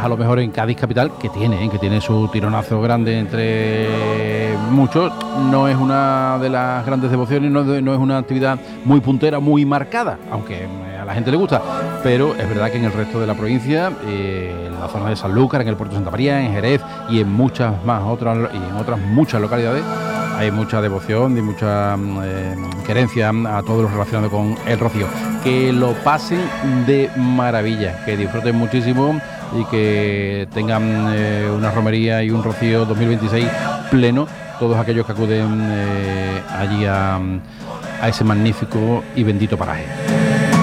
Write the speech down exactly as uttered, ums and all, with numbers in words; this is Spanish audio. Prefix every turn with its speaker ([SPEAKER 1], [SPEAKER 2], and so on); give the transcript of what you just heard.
[SPEAKER 1] a lo mejor en Cádiz capital, que tiene, ¿eh? que tiene su tironazo grande entre muchos, no es una de las grandes devociones, no, no es una actividad muy puntera, muy marcada, aunque a la gente le gusta, pero es verdad que en el resto de la provincia, eh, en la zona de Sanlúcar, en el puerto de Santa María, en Jerez y en muchas más otras, y en otras muchas localidades, hay mucha devoción y mucha eh, querencia a todo lo relacionado con el rocío. Que lo pasen de maravilla, que disfruten muchísimo y que tengan eh, una romería y un rocío dos mil veintiséis pleno, todos aquellos que acuden eh, allí a, a ese magnífico y bendito paraje.